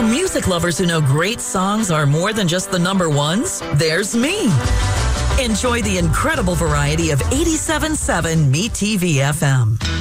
music lovers who know great songs are more than just the number ones, there's me. Enjoy the incredible variety of 87.7 MeTV FM.